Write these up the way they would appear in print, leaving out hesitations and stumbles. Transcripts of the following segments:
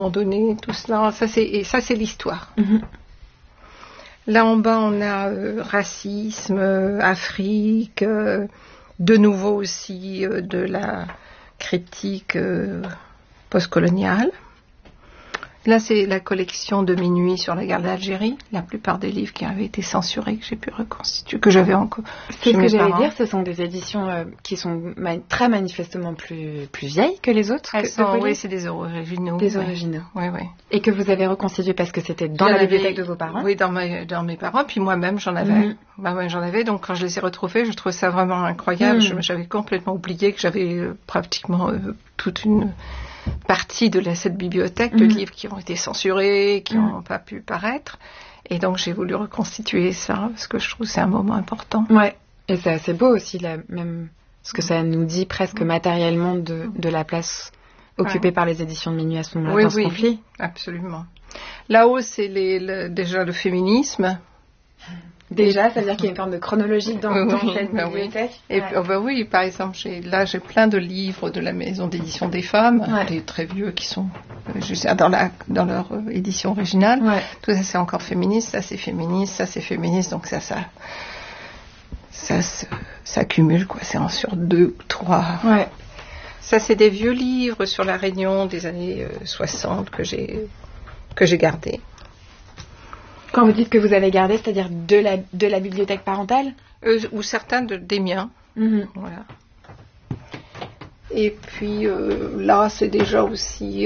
donné, tout cela, ça c'est l'histoire. Mm-hmm. Là en bas, on a racisme, Afrique, de nouveau aussi de la critique postcoloniale. Là, c'est la collection de Minuit sur la guerre d'Algérie. La plupart des livres qui avaient été censurés, que j'ai pu reconstituer, que j'avais encore. C'est ce que j'allais dire, ce sont des éditions qui sont très manifestement plus vieilles que les autres. Oui, c'est des originaux. Des originaux. Oui, oui. Et que vous avez reconstitué parce que c'était dans la bibliothèque de vos parents. Oui, dans mes parents. Puis moi-même, j'en avais. Mm-hmm. Bah, j'en avais. Donc, quand je les ai retrouvés, je trouvais ça vraiment incroyable. J'avais complètement oublié que j'avais pratiquement toute une partie de cette bibliothèque de livres qui ont été censurés, qui n'ont pas pu paraître. Et donc, j'ai voulu reconstituer ça, parce que je trouve que c'est un moment important. Ouais. Et c'est assez beau aussi, même ce que ça nous dit presque matériellement de la place occupée par les éditions de Minuit à ce moment-là, dans ce conflit. Oui, absolument. Là-haut, c'est déjà le féminisme. Déjà, ça veut dire qu'il y a une forme de chronologie dans cette bibliothèque. Et oui, par exemple, j'ai plein de livres de la maison d'édition des femmes, des très vieux qui sont dans leur édition originale. Ouais. Tout ça, c'est encore féministe, ça c'est féministe, ça c'est féministe, donc ça cumule, quoi. C'est sur 2 ou 3. Ouais. Ça, c'est des vieux livres sur la Réunion des années 60 que j'ai gardés. Quand vous dites que vous avez gardé, c'est-à-dire de la bibliothèque parentale ou certains des miens. Mm-hmm. Voilà. Et puis là, c'est déjà aussi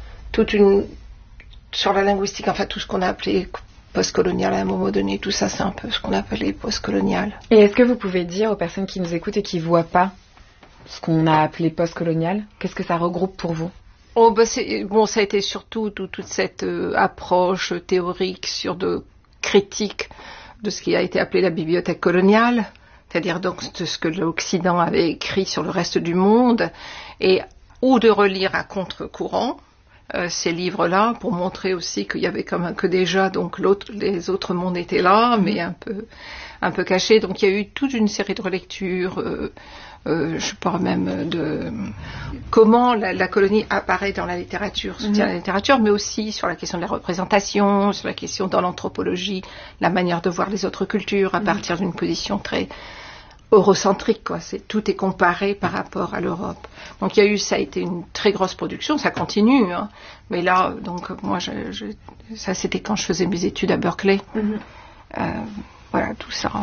sur la linguistique, enfin tout ce qu'on a appelé postcolonial à un moment donné, tout ça, c'est un peu ce qu'on appelait postcolonial. Et est-ce que vous pouvez dire aux personnes qui nous écoutent et qui ne voient pas ce qu'on a appelé postcolonial, qu'est-ce que ça regroupe pour vous ? Ça a été surtout toute cette approche théorique de critique de ce qui a été appelé la bibliothèque coloniale, c'est-à-dire donc de ce que l'Occident avait écrit sur le reste du monde, ou de relire à contre-courant ces livres-là pour montrer aussi qu'il y avait que déjà donc les autres mondes étaient là, mais un peu cachés. Donc il y a eu toute une série de relectures. Je parle même de comment la colonie apparaît dans la littérature, soutient la littérature, mais aussi sur la question de la représentation, sur la question dans l'anthropologie, la manière de voir les autres cultures à partir d'une position très eurocentrique, quoi. Tout est comparé par rapport à l'Europe. Donc ça a été une très grosse production, ça continue, hein. Mais là, donc moi, ça c'était quand je faisais mes études à Berkeley. Voilà, tout ça.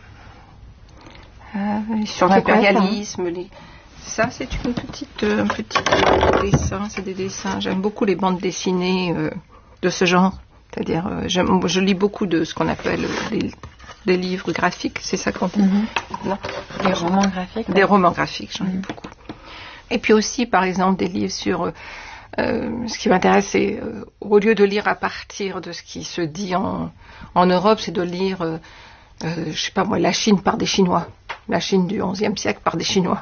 Sur l'impérialisme, ça c'est un petit dessin, c'est des dessins. J'aime beaucoup les bandes dessinées de ce genre, c'est-à-dire je lis beaucoup de ce qu'on appelle des livres graphiques, c'est ça qu'on dit. Non. Des romans graphiques. Des romans graphiques, j'en lis beaucoup. Et puis aussi, par exemple, des livres sur ce qui m'intéresse, c'est au lieu de lire à partir de ce qui se dit en Europe, c'est de lire je sais pas moi, la Chine par des Chinois. La Chine du XIe siècle par des Chinois.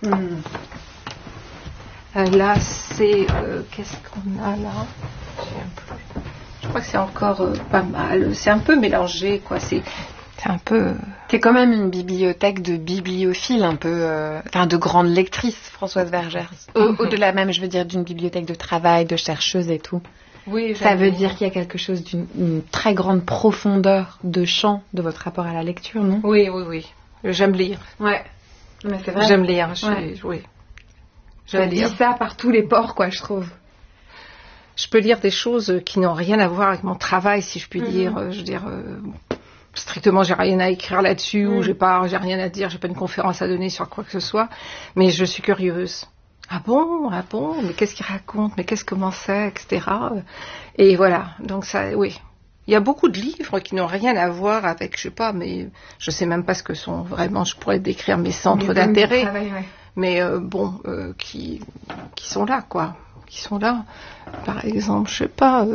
Là, c'est... qu'est-ce qu'on a là ? Je crois que c'est encore pas mal. C'est un peu mélangé, quoi. C'est un peu... C'est quand même une bibliothèque de bibliophiles, un peu... de grandes lectrices, Françoise Vergère. Au-delà même, je veux dire, d'une bibliothèque de travail, de chercheuses et tout. Oui, ça veut dire qu'il y a quelque chose d'une très grande profondeur de champ de votre rapport à la lecture, non ? Oui. J'aime lire. Ouais. Mais c'est vrai. J'aime lire. Oui. J'aime lire ça par tous les pores, quoi, je trouve. Je peux lire des choses qui n'ont rien à voir avec mon travail, si je puis dire. Je veux dire, strictement, j'ai rien à écrire là-dessus, ou j'ai rien à dire, j'ai pas une conférence à donner sur quoi que ce soit. Mais je suis curieuse. Ah bon, mais qu'est-ce qu'il raconte, mais comment c'est, etc. Et voilà, donc ça, oui. Il y a beaucoup de livres qui n'ont rien à voir avec, je sais pas, mais je sais même pas ce que sont vraiment, je pourrais décrire mes centres d'intérêt. Mais qui sont là, quoi. Qui sont là. Par exemple, je sais pas...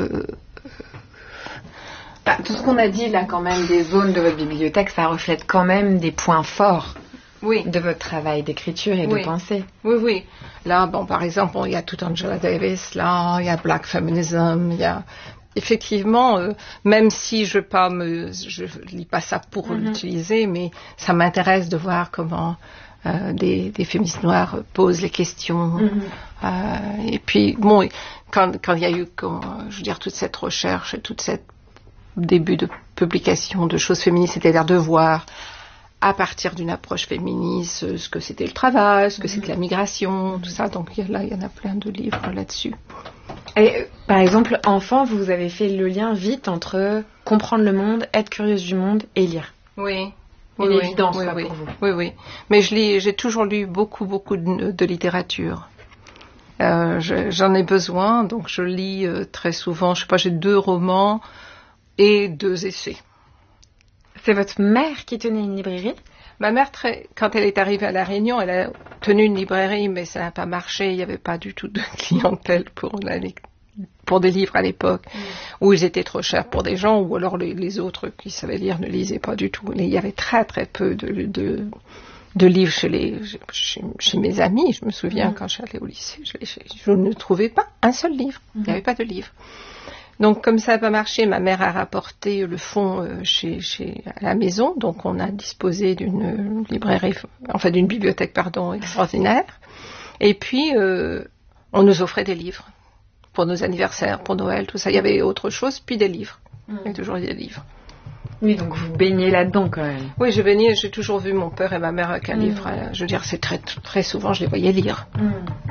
tout ce qu'on a dit là, quand même, des zones de votre bibliothèque, ça reflète quand même des points forts. Oui. De votre travail d'écriture et de pensée. Oui. Là, par exemple, il y a tout Angela Davis, là, il y a Black Feminism, il y a... Effectivement, même si je lis pas ça pour l'utiliser, mais ça m'intéresse de voir comment des féministes noires posent les questions. Et puis, quand il y a eu, je veux dire, toute cette recherche et toute cette début de publication de choses féministes, c'est-à-dire de voir à partir d'une approche féministe ce que c'était le travail, ce que c'était la migration, tout ça. Donc il y en a plein de livres là-dessus. Et par exemple, enfant, vous avez fait le lien vite entre comprendre le monde, être curieuse du monde et lire. Oui. Une évidence pour vous. Oui. Mais j'ai toujours lu beaucoup de littérature. J'en ai besoin, donc je lis très souvent. Je sais pas, j'ai 2 romans et 2 essais. C'est votre mère qui tenait une librairie ? Ma mère, quand elle est arrivée à La Réunion, elle a tenu une librairie, mais ça n'a pas marché. Il n'y avait pas du tout de clientèle pour des livres à l'époque, où ils étaient trop chers pour des gens, ou alors les autres qui savaient lire ne lisaient pas du tout. Il y avait très peu de livres chez mes amis. Je me souviens quand j'allais au lycée, je ne trouvais pas un seul livre. Il n'y avait pas de livre. Donc, comme ça n'a pas marché, ma mère a rapporté le fonds à la maison. Donc, on a disposé d'une d'une bibliothèque, extraordinaire. Et puis, on nous offrait des livres pour nos anniversaires, pour Noël, tout ça. Il y avait autre chose, puis des livres. Il y avait toujours des livres. Oui, donc vous baignez là-dedans quand même. Oui, j'ai toujours vu mon père et ma mère avec un livre. Je veux dire, c'est très souvent, je les voyais lire.